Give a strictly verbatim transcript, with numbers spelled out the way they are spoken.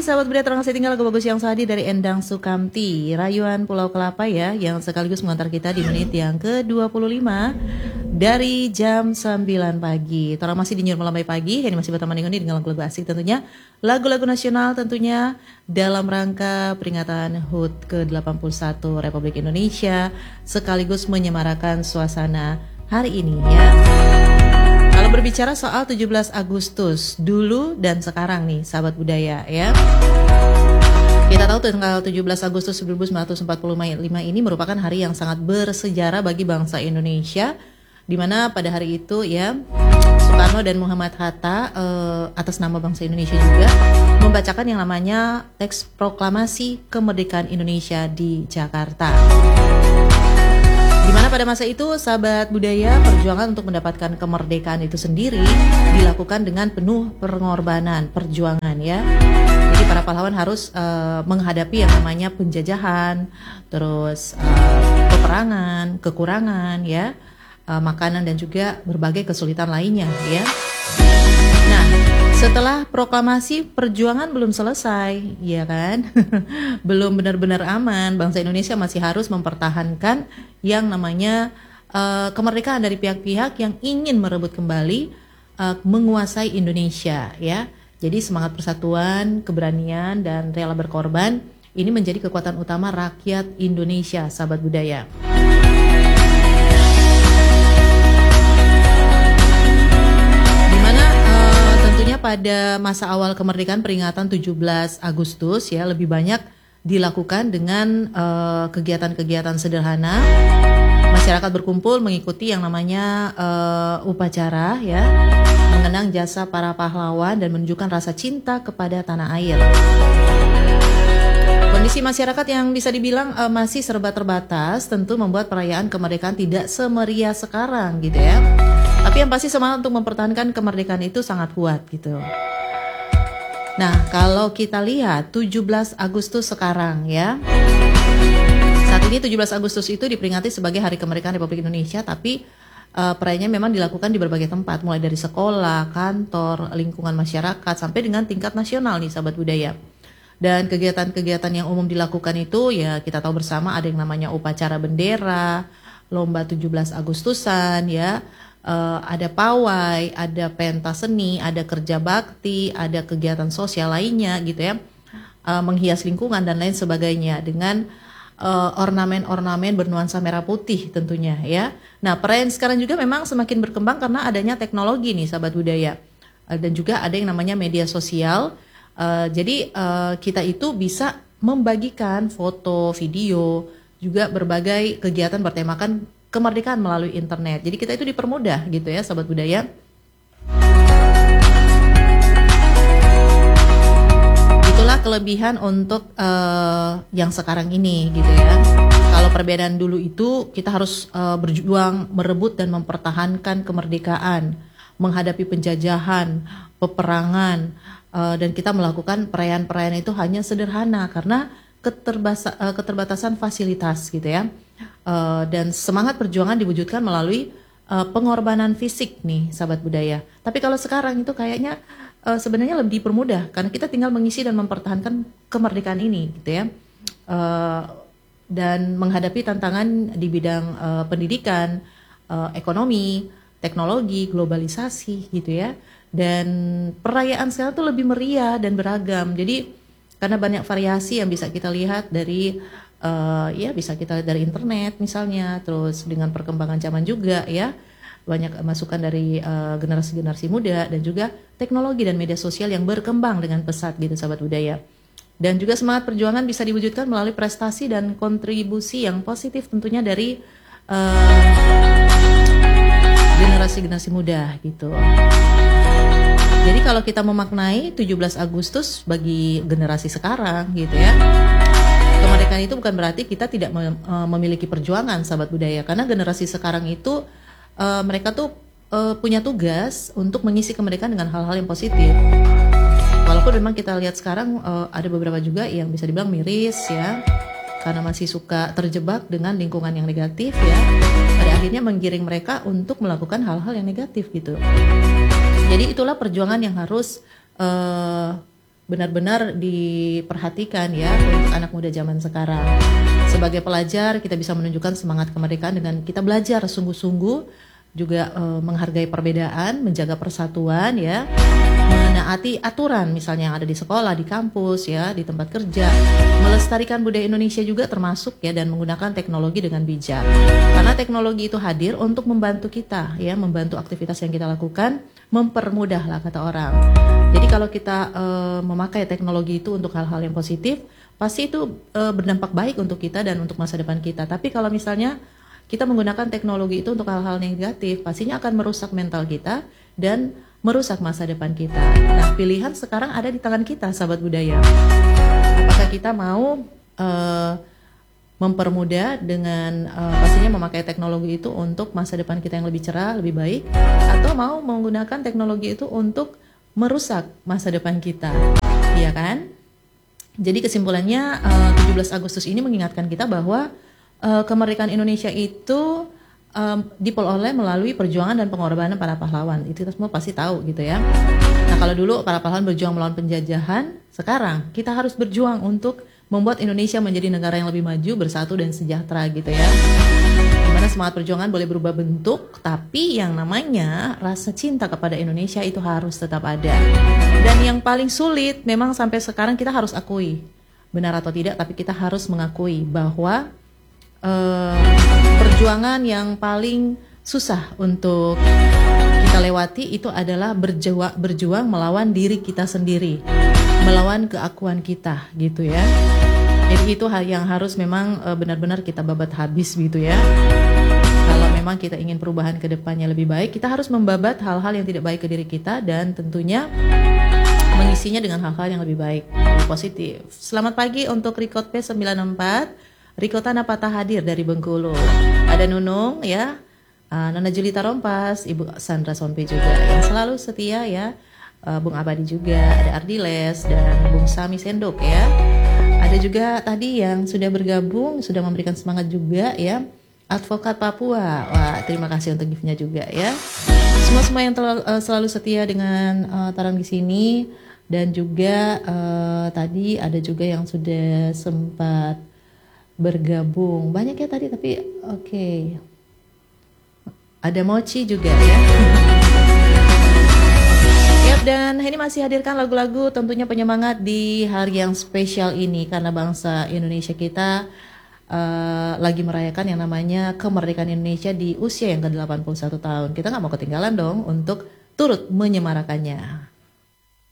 sahabat Budaya Terang Kasih Tinggal, lagu bagus yang sadi dari Endang Sukamti, Rayuan Pulau Kelapa ya, yang sekaligus mengantar kita di menit yang ke dua puluh lima dari jam sembilan pagi. Terang masih di Nyur Melambai Pagi, ini masih berteman dengan dengan lagu-lagu asik tentunya, lagu-lagu nasional tentunya dalam rangka peringatan H U T ke delapan puluh satu Republik Indonesia, sekaligus menyemarakan suasana hari ini ya. Kalau berbicara soal tujuh belas Agustus dulu dan sekarang nih sahabat budaya ya, kita tahu tanggal tujuh belas Agustus seribu sembilan ratus empat puluh lima ini merupakan hari yang sangat bersejarah bagi bangsa Indonesia, di mana pada hari itu ya Soekarno dan Muhammad Hatta eh, atas nama bangsa Indonesia juga membacakan yang namanya teks proklamasi kemerdekaan Indonesia di Jakarta. Di mana pada masa itu sahabat budaya, perjuangan untuk mendapatkan kemerdekaan itu sendiri dilakukan dengan penuh pengorbanan, perjuangan ya. Jadi para pahlawan harus uh, menghadapi yang namanya penjajahan, terus uh, peperangan, kekurangan ya, uh, makanan dan juga berbagai kesulitan lainnya ya. Nah, setelah proklamasi perjuangan belum selesai, ya kan? Belum benar-benar aman. Bangsa Indonesia masih harus mempertahankan yang namanya uh, kemerdekaan dari pihak-pihak yang ingin merebut kembali uh, menguasai Indonesia, ya. Jadi semangat persatuan, keberanian dan rela berkorban ini menjadi kekuatan utama rakyat Indonesia, sahabat budaya. Pada masa awal kemerdekaan peringatan tujuh belas Agustus ya lebih banyak dilakukan dengan uh, kegiatan-kegiatan sederhana. Masyarakat berkumpul mengikuti yang namanya uh, upacara ya, mengenang jasa para pahlawan dan menunjukkan rasa cinta kepada tanah air. Kondisi masyarakat yang bisa dibilang uh, masih serba terbatas tentu membuat perayaan kemerdekaan tidak semeriah sekarang gitu ya. Tapi yang pasti semangat untuk mempertahankan kemerdekaan itu sangat kuat gitu. Nah, kalau kita lihat tujuh belas Agustus sekarang ya. Saat ini tujuh belas Agustus itu diperingati sebagai Hari Kemerdekaan Republik Indonesia, tapi uh, perayaannya memang dilakukan di berbagai tempat, mulai dari sekolah, kantor, lingkungan masyarakat sampai dengan tingkat nasional nih sahabat budaya. Dan kegiatan-kegiatan yang umum dilakukan itu ya kita tahu bersama ada yang namanya upacara bendera, lomba tujuh belas Agustusan ya. Uh, ada pawai, ada pentas seni, ada kerja bakti, ada kegiatan sosial lainnya gitu ya, uh, menghias lingkungan dan lain sebagainya dengan uh, ornamen-ornamen bernuansa merah putih tentunya ya. Nah perayaan sekarang juga memang semakin berkembang karena adanya teknologi nih sahabat budaya, uh, dan juga ada yang namanya media sosial. Uh, jadi uh, kita itu bisa membagikan foto, video, juga berbagai kegiatan bertemakan kemerdekaan melalui internet. Jadi kita itu dipermudah gitu ya sahabat budaya. Itulah kelebihan untuk uh, yang sekarang ini gitu ya. Kalau perbedaan dulu itu kita harus uh, berjuang merebut dan mempertahankan kemerdekaan, menghadapi penjajahan, peperangan, uh, dan kita melakukan perayaan-perayaan itu hanya sederhana karena keterbasa, uh, keterbatasan fasilitas gitu ya. Uh, dan semangat perjuangan diwujudkan melalui uh, pengorbanan fisik nih sahabat budaya. Tapi kalau sekarang itu kayaknya uh, sebenarnya lebih dipermudah karena kita tinggal mengisi dan mempertahankan kemerdekaan ini gitu ya, uh, dan menghadapi tantangan di bidang uh, pendidikan, uh, ekonomi, teknologi, globalisasi gitu ya. Dan perayaan sekarang tuh lebih meriah dan beragam. Jadi karena banyak variasi yang bisa kita lihat dari Uh, ya bisa kita lihat dari internet misalnya, terus dengan perkembangan zaman juga ya, banyak masukan dari uh, generasi-generasi muda dan juga teknologi dan media sosial yang berkembang dengan pesat gitu sahabat budaya. Dan juga semangat perjuangan bisa diwujudkan melalui prestasi dan kontribusi yang positif tentunya dari uh, generasi-generasi muda gitu. Jadi kalau kita memaknai tujuh belas Agustus bagi generasi sekarang gitu ya, kemerdekaan itu bukan berarti kita tidak memiliki perjuangan sahabat budaya, karena generasi sekarang itu uh, mereka tuh uh, punya tugas untuk mengisi kemerdekaan dengan hal-hal yang positif. Walaupun memang kita lihat sekarang uh, ada beberapa juga yang bisa dibilang miris ya, karena masih suka terjebak dengan lingkungan yang negatif ya, pada akhirnya menggiring mereka untuk melakukan hal-hal yang negatif gitu. Jadi itulah perjuangan yang harus uh, benar-benar diperhatikan ya untuk anak muda zaman sekarang. Sebagai pelajar kita bisa menunjukkan semangat kemerdekaan dengan kita belajar sungguh-sungguh, juga eh, menghargai perbedaan, menjaga persatuan ya, menaati aturan misalnya yang ada di sekolah, di kampus ya, di tempat kerja, melestarikan budaya Indonesia juga termasuk ya, dan menggunakan teknologi dengan bijak. Karena teknologi itu hadir untuk membantu kita ya, membantu aktivitas yang kita lakukan, mempermudah lah kata orang. Jadi kalau kita eh, memakai teknologi itu untuk hal-hal yang positif, pasti itu eh, berdampak baik untuk kita dan untuk masa depan kita. Tapi kalau misalnya kita menggunakan teknologi itu untuk hal-hal negatif, pastinya akan merusak mental kita dan merusak masa depan kita. Nah, pilihan sekarang ada di tangan kita, sahabat budaya. Apakah kita mau uh, mempermudah dengan uh, pastinya memakai teknologi itu untuk masa depan kita yang lebih cerah, lebih baik, atau mau menggunakan teknologi itu untuk merusak masa depan kita, iya kan? Jadi kesimpulannya uh, tujuh belas Agustus ini mengingatkan kita bahwa Uh, kemerdekaan Indonesia itu um, diperoleh melalui perjuangan dan pengorbanan para pahlawan. Itu kita semua pasti tahu gitu ya. Nah kalau dulu para pahlawan berjuang melawan penjajahan, sekarang kita harus berjuang untuk membuat Indonesia menjadi negara yang lebih maju, bersatu dan sejahtera gitu ya. Dimana semangat perjuangan boleh berubah bentuk, tapi yang namanya rasa cinta kepada Indonesia itu harus tetap ada. Dan yang paling sulit memang sampai sekarang kita harus akui, benar atau tidak, tapi kita harus mengakui bahwa Uh, perjuangan yang paling susah untuk kita lewati itu adalah berjuang, berjuang melawan diri kita sendiri, melawan keakuan kita gitu ya. Jadi itu hal yang harus memang uh, benar-benar kita babat habis gitu ya. Kalau memang kita ingin perubahan ke depannya lebih baik, kita harus membabat hal-hal yang tidak baik ke diri kita dan tentunya mengisinya dengan hal-hal yang lebih baik, lebih positif. Selamat pagi untuk Record P sembilan empat. Riko Tanah Patah hadir dari Bengkulu. Ada Nunung ya, uh, Nona Julita Rompas, Ibu Sandra Sompi juga yang selalu setia ya, uh, Bung Abadi juga, ada Ardiles dan Bung Sami Sendok ya. Ada juga tadi yang sudah bergabung, sudah memberikan semangat juga ya, Advokat Papua. Wah, terima kasih untuk gift-nya juga ya. Semua-semua yang tel- uh, selalu setia dengan uh, Tarang di sini, dan juga uh, tadi ada juga yang sudah sempat bergabung, banyak ya tadi, tapi oke okay. Ada Mochi juga ya. Yap, dan ini masih hadirkan lagu-lagu tentunya penyemangat di hari yang spesial ini, karena bangsa Indonesia kita uh, lagi merayakan yang namanya kemerdekaan Indonesia di usia yang ke delapan puluh satu tahun. Kita nggak mau ketinggalan dong untuk turut menyemarakannya.